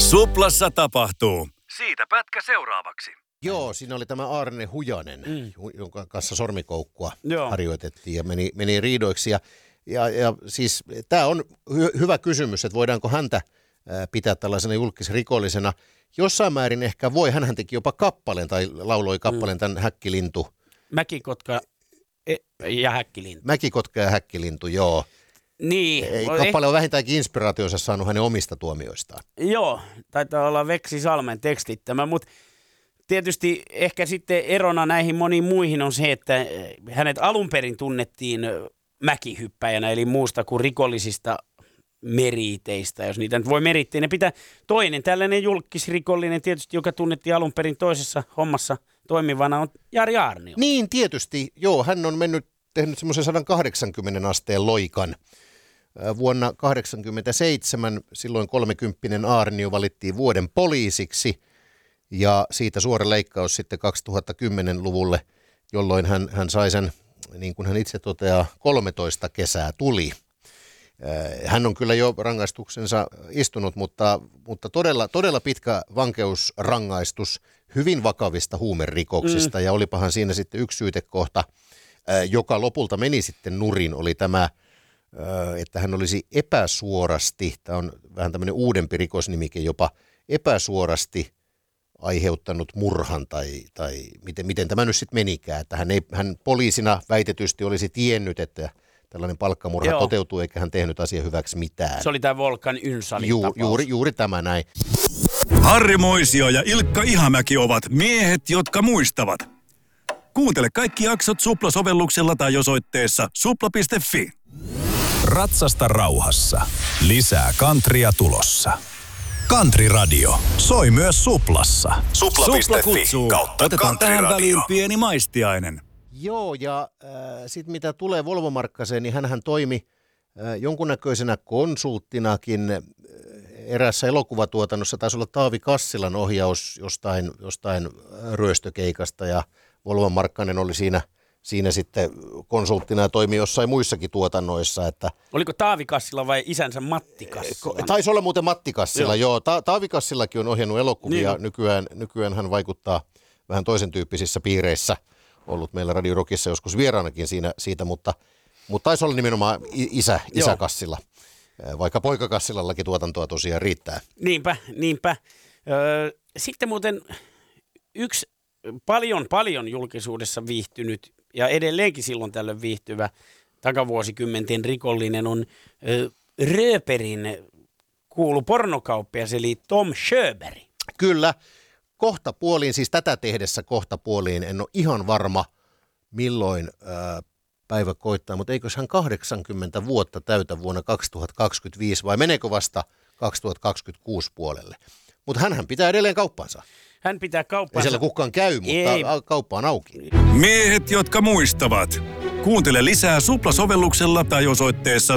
Suplassa tapahtuu. Siitä pätkä seuraavaksi. Joo, siinä oli tämä Aarne Hujanen, jonka kanssa sormikoukkua Joo. harjoitettiin ja meni riidoiksi. Ja siis tämä on hyvä kysymys, että voidaanko häntä pitää tällaisena julkisrikollisena. Jossain määrin ehkä voi, hänhän teki jopa kappaleen tai lauloi kappaleen tämän Häkkilintu. Mäkikotka ja Häkkilintu. Mäkikotka ja Häkkilintu, joo. Niin. Kappale on vähintäänkin inspiraationsa saanut hänen omista tuomioistaan. Joo, taitaa olla Veksi Salmen tekstittämä, mutta tietysti ehkä sitten erona näihin moniin muihin on se, että hänet alun perin tunnettiin mäkihyppäjänä, eli muusta kuin rikollisista meriiteistä, jos niitä nyt voi merittää. Ne pitää toinen tällainen julkisrikollinen tietysti, joka tunnettiin alun perin toisessa hommassa toimivana, on Jari Aarnio. Niin, tietysti. Joo, hän on tehnyt semmoisen 180 asteen loikan. Vuonna 1987 silloin 30 Aarnio valittiin vuoden poliisiksi ja siitä suora leikkaus sitten 2010-luvulle, jolloin hän sai sen, niin kuin hän itse toteaa, 13 kesää tuli. Hän on kyllä jo rangaistuksensa istunut, mutta todella pitkä vankeusrangaistus hyvin vakavista huumerikoksista ja olipahan siinä sitten yksi syytekohta, joka lopulta meni sitten nurin, oli tämä, että hän olisi epäsuorasti, tämä on vähän tämmöinen uudempi rikosnimike, jopa epäsuorasti aiheuttanut murhan tai miten tämä nyt sitten menikään, että hän poliisina väitetysti olisi tiennyt, että tällainen palkkamurha toteutuu, eikä hän tehnyt asian hyväksi mitään. Se oli tämä Volkan Ynsalin tapaus. Juuri tämä näin. Harri Moisio ja Ilkka Ihamäki ovat miehet, jotka muistavat. Kuuntele kaikki jaksot Supla-sovelluksella tai osoitteessa supla.fi. Ratsasta rauhassa. Lisää countrya tulossa. Country Radio. Soi myös Suplassa. Supla kutsuu. Otetaan tähän väliin pieni maistiainen. Joo, ja sitten mitä tulee Volvo Markkaseen, niin hänhän toimi jonkunnäköisenä konsulttinakin erässä elokuvatuotannossa. Taisi olla Taavi Kassilan ohjaus jostain ryöstökeikasta, ja Volvo Markkanen oli siinä sitten konsulttina ja toimi jossain muissakin tuotannoissa. Että oliko Taavi Kassila vai isänsä Matti Kassila? Taisi olla muuten Matti Kassila, joo. Taavi Kassilakin on ohjannut elokuvia. Niin. Nykyään hän vaikuttaa vähän toisen tyyppisissä piireissä. Ollut meillä Radio Rockissa joskus vieraanakin siitä, mutta taisi olla nimenomaan isä Kassila. Vaikka poika Kassilallakin tuotantoa tosiaan riittää. Niinpä. Sitten muuten yksi paljon julkisuudessa viihtynyt ja edelleenkin silloin tällöin viihtyvä takavuosikymmenten rikollinen on Rööperin kuulu pornokauppias, eli Tom Sjöberg. Kyllä. Kohtapuoliin, siis tätä tehdessä kohtapuoliin, en ole ihan varma milloin päivä koittaa, mutta eikös hän 80 vuotta täytä vuonna 2025 vai meneekö vasta 2026 puolelle? Mutta hänhän pitää edelleen kauppansa. Hän pitää kauppansa. Ei siellä kukaan käy, mutta kauppa on auki. Miehet, jotka muistavat. Kuuntele lisää Supla-sovelluksella tai osoitteessa